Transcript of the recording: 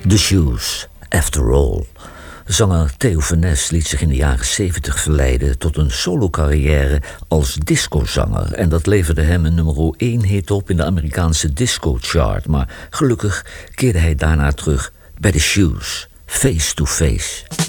The Shoes, After All. Zanger Theo van Nes liet zich in de jaren 70 verleiden tot een solocarrière als discozanger. En dat leverde hem een nummer 1 hit op in de Amerikaanse disco-chart. Maar gelukkig keerde hij daarna terug bij The Shoes, Face to Face.